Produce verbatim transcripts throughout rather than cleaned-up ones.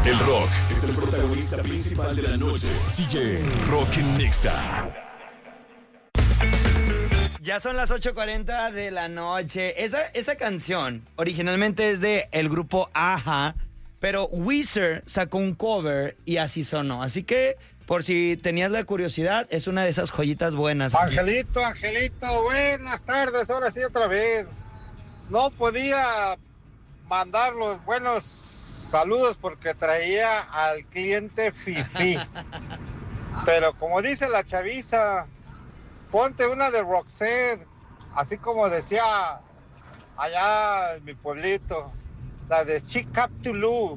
El rock es el protagonista principal de la noche. Sigue Rock en Nexa. Ya son las ocho cuarenta de la noche. Esa, esa canción originalmente es de el grupo Aja, pero Weezer sacó un cover y así sonó. Así que, por si tenías la curiosidad, es una de esas joyitas buenas. Angelito, Angelito, buenas tardes, ahora sí otra vez. No podía mandar los buenos saludos porque traía al cliente fifí. Pero como dice la chaviza, ponte una de Roxette, así como decía allá en mi pueblito, la de Chick Up Tulu.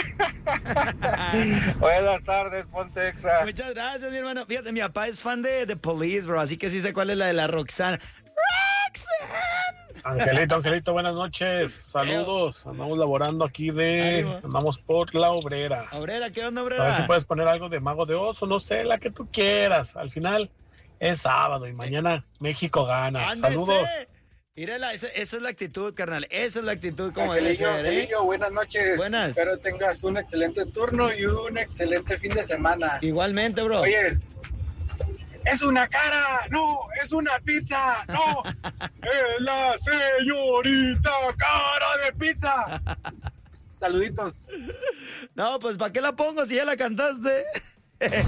Buenas tardes, ponte Exa. Muchas gracias, mi hermano. Fíjate, mi papá es fan de The Police, bro, así que sí sé cuál es la de la Roxana. ¡Roxanne! Angelito, Angelito, buenas noches. Saludos. Andamos laborando aquí de... Ánimo. Andamos por la Obrera. Obrera, ¿qué onda, A ver si Obrera? puedes poner algo de Mago de Oz o no sé, la que tú quieras. Al final es sábado y mañana México gana. ¡Ándese! Saludos. Mírala, esa, esa es la actitud, carnal. Esa es la actitud como debe Angelillo, ser, ¿eh? Angelillo, buenas noches. Buenas. Espero tengas un excelente turno y un excelente fin de semana. Igualmente, bro. Oye, es una cara, no, es una pizza, no, es la señorita cara de pizza. Saluditos. No, pues ¿para qué la pongo si ya la cantaste?